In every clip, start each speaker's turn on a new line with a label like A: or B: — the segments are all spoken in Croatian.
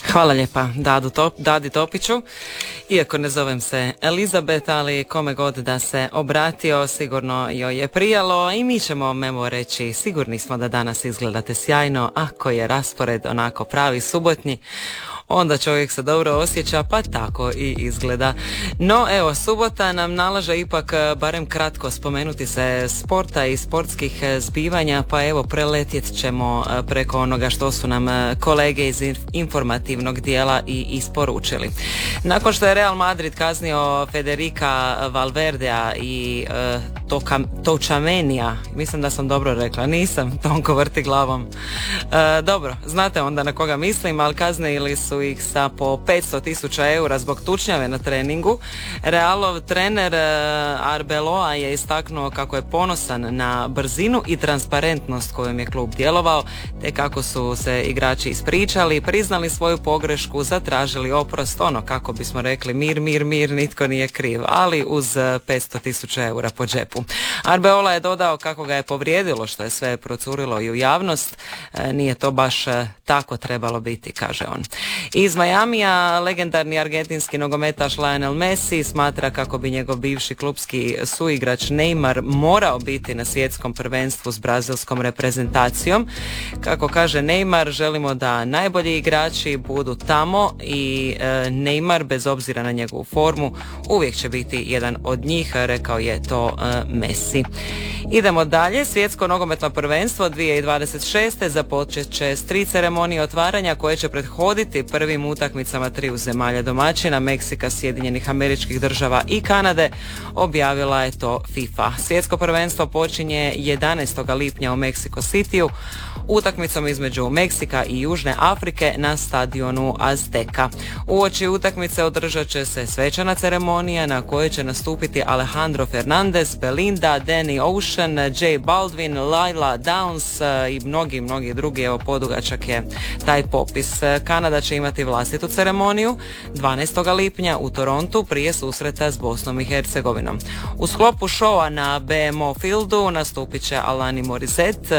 A: Hvala lijepa Dadi Topiću. Iako ne zovem se Elizabeth, ali kome god da se obratio, sigurno joj je prijalo i mi ćemo Memo reći, sigurni smo da danas izgledate sjajno, ako je raspored onako pravi subotnji, onda čovjek se dobro osjeća, pa tako i izgleda. No evo, subota nam nalaže ipak barem kratko spomenuti se sporta i sportskih zbivanja, pa evo preletjet ćemo preko onoga što su nam kolege iz informativnog dijela i isporučili. Nakon što je Real Madrid kaznio Federica Valverdea i Tchouaménia, mislim da sam dobro rekla, nisam, Tonko vrti glavom. Dobro, znate onda na koga mislim, ali kaznili su ih sa po 500.000 eura zbog tučnjave na treningu. Realov trener Arbeloa je istaknuo kako je ponosan na brzinu i transparentnost kojom je klub djelovao, te kako su se igrači ispričali, priznali svoju pogrešku, zatražili oprost, ono kako bismo rekli mir, nitko nije kriv, ali uz 500.000 eura po džepu. Arbeloa je dodao kako ga je povrijedilo što je sve procurilo i u javnost, nije to baš tako trebalo biti, kaže on. Iz Majamija legendarni argentinski nogometaš Lionel Messi smatra kako bi njegov bivši klupski suigrač Neymar morao biti na svjetskom prvenstvu s brazilskom reprezentacijom. Kako kaže Neymar, želimo da najbolji igrači budu tamo i Neymar, bez obzira na njegovu formu, uvijek će biti jedan od njih, rekao je to Messi. Idemo dalje, svjetsko nogometno prvenstvo 2026. započet će s 3 ceremonije otvaranja koje će prethoditi prvim utakmicama triju zemalja domaćina, Meksika, Sjedinjenih Američkih Država i Kanade, objavila je to FIFA. Svjetsko prvenstvo počinje 11. lipnja u Mexico Cityu, utakmicom između Meksika i Južne Afrike na stadionu Azteca. Uoči utakmice održat će se svečana ceremonija na kojoj će nastupiti Alejandro Fernandez, Belinda, Danny Ocean, J Balvin, Laila Downs i mnogi drugi. Evo, podugačak je taj popis. Kanada će imati vlastitu ceremoniju 12. lipnja u Torontu prije susreta s Bosnom i Hercegovinom. U sklopu šova na BMO Fieldu nastupit će Alanis Morissette,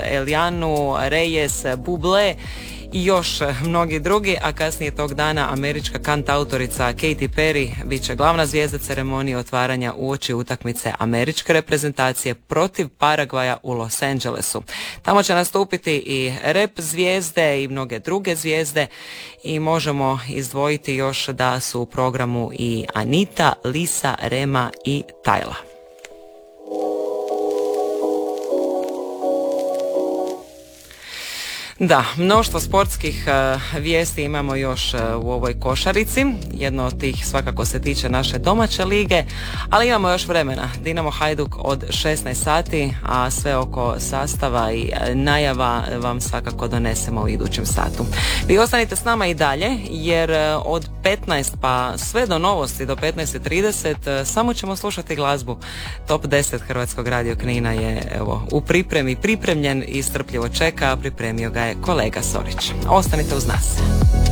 A: Elianu Reyes, Bublé i još mnogi drugi, a kasnije tog dana američka kantautorica Katy Perry bit će glavna zvijezda ceremonije otvaranja uoči utakmice američke reprezentacije protiv Paragvaja u Los Angelesu. Tamo će nastupiti i rap zvijezde i mnoge druge zvijezde i možemo izdvojiti još da su u programu i Anita, Lisa, Rema i Tyla. Da, mnoštvo sportskih vijesti imamo još u ovoj košarici. Jedno od tih svakako se tiče naše domaće lige, ali imamo još vremena. Dinamo Hajduk od 16 sati, a sve oko sastava i najava vam svakako donesemo u idućem satu. Vi ostanite s nama i dalje, jer od 15 pa sve do novosti do 15:30 samo ćemo slušati glazbu. Top 10 Hrvatskog radio Knina je evo u pripremljen i strpljivo čeka, pripremio ga je kolega Sorić. Ostanite uz nas.